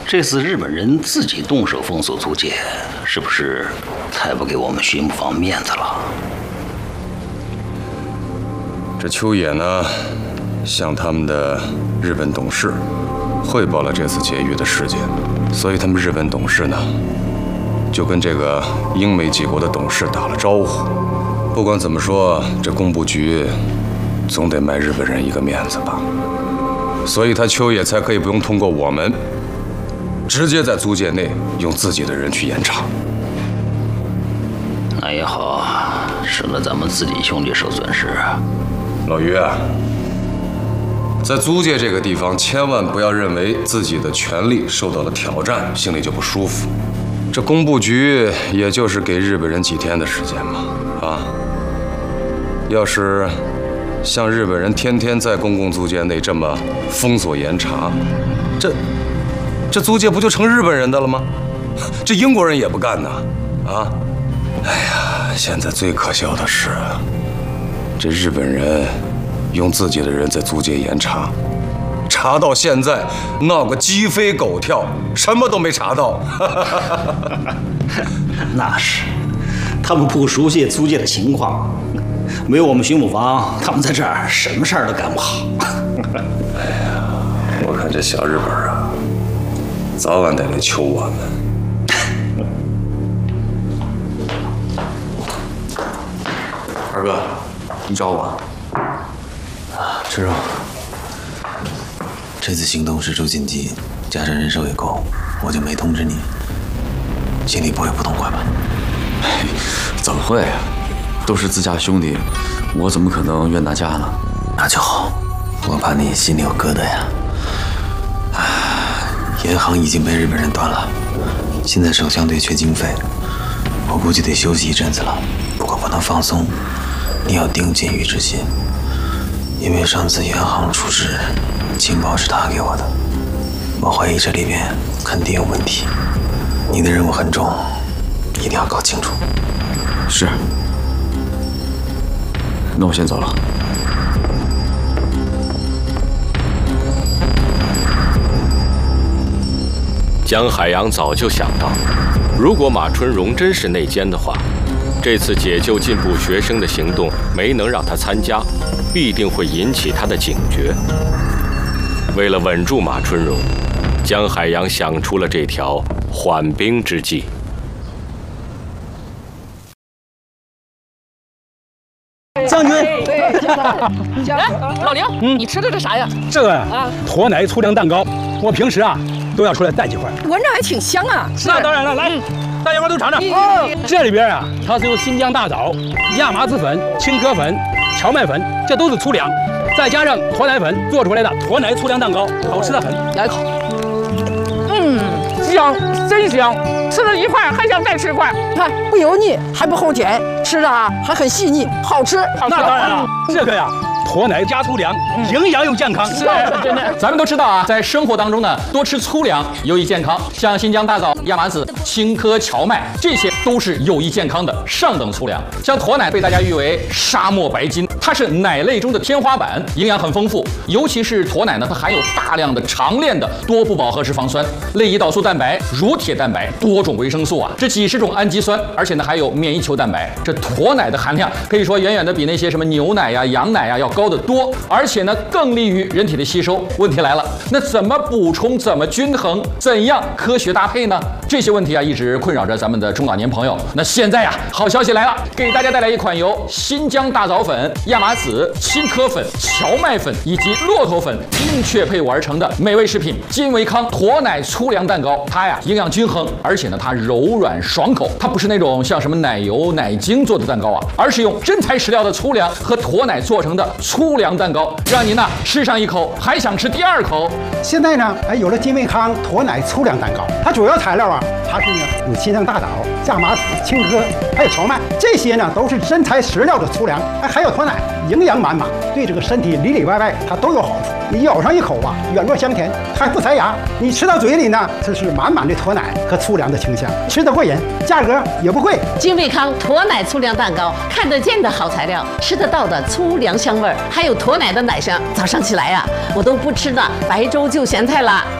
这次日本人自己动手封锁租界，是不是太不给我们巡捕房面子了？ 这秋野呢，向他们的日本董事汇报了这次劫狱的事件，所以他们日本董事呢，就跟这个英美几国的董事打了招呼。不管怎么说，这工部局总得卖日本人一个面子吧，所以他秋野才可以不用通过我们。 直接在租界内用自己的人去严查， 那也好，省得咱们自己兄弟受损失。 老于啊，在租界这个地方，千万不要认为自己的权利受到了挑战，心里就不舒服。这工部局也就是给日本人几天的时间嘛，啊，要是像日本人天天在公共租界内这么封锁严查，这租界不就成日本人的了吗？这英国人也不干呐，啊！哎呀，现在最可笑的是，这日本人用自己的人在租界严查，查到现在闹个鸡飞狗跳，什么都没查到。 那是，他们不熟悉租界的情况，没有我们巡捕房，他们在这儿什么事儿都干不好。 哎呀，我看这小日本啊。 早晚得来求我们。 二哥，你找我？ 知道。这次行动实属紧急，加上人手也够，我就没通知你。心里不会不痛快吧？ 怎么会啊？都是自家兄弟，我怎么可能冤大家呢？ 那就好，我怕你心里有疙瘩呀。 银行已经被日本人端了，现在首相队缺经费，我估计得休息一阵子了。不过不能放松，你要定监狱之心，因为上次银行出事，情报是他给我的，我怀疑这里面肯定有问题。你的任务很重，一定要搞清楚。 是。那我先走了。 江海洋早就想到，如果马春荣真是内奸的话，这次解救进步学生的行动没能让他参加，必定会引起他的警觉。为了稳住马春荣，江海洋想出了这条缓兵之计。 将军， 老刘，你吃的这啥呀？ 这个驼奶粗粮蛋糕，我平时都要出来带几块， 闻着还挺香啊！ 那当然了，来，大家伙都尝尝。这里边它是由新疆大枣、亚麻籽粉、青稞粉、荞麦粉，这都是粗粮，再加上驼奶粉做出来的驼奶粗粮蛋糕，好吃的很。 来一口，香，真香！吃了一块还想再吃一块，看不油腻，还不齁甜，吃的还很细腻，好吃。 那当然了，这个呀。 驼奶加粗粮，营养又健康。 是，真的。 咱们都知道啊，在生活当中呢，多吃粗粮有益健康，像新疆大枣、亚麻籽、青稞、荞麦，这些都是有益健康的上等粗粮。像驼奶被大家誉为沙漠白金，它是奶类中的天花板，营养很丰富。尤其是驼奶呢，它含有大量的长链的多不饱和脂肪酸、类胰岛素蛋白、乳铁蛋白、多种维生素啊，这几十种氨基酸，而且呢还有免疫球蛋白。这驼奶的含量可以说远远的比那些什么牛奶呀、羊奶呀要高得多，而且呢更利于人体的吸收。问题来了，那怎么补充？怎么均衡？怎样科学搭配呢？这些问题啊一直困扰着咱们的中老年朋友。那现在呀，好消息来了，给大家带来一款由新疆大枣粉、亚麻籽、青稞粉、荞麦粉以及骆驼粉精确配伍而成的美味食品金维康驼奶粗粮蛋糕。它呀营养均衡，而且呢它柔软爽口，它不是那种像什么奶油、奶精做的蛋糕啊，而是用真材实料的粗粮和驼奶做成的粗粮蛋糕，让您呢吃上一口还想吃第二口。 现在呢，有了金维康驼奶粗粮蛋糕，它主要材料它是有新疆大枣、亚麻籽、青稞，还有荞麦，这些呢都是真材实料的粗粮，还有驼奶，营养满满，对这个身体里里外外它都有好处。你咬上一口软糯香甜，还不塞牙。你吃到嘴里呢，这是满满的驼奶和粗粮的清香，吃得过瘾，价格也不贵。 金维康驼奶粗粮蛋糕，看得见的好材料，吃得到的粗粮香味儿，还有驼奶的奶香。早上起来呀，我都不吃的白粥就咸菜了。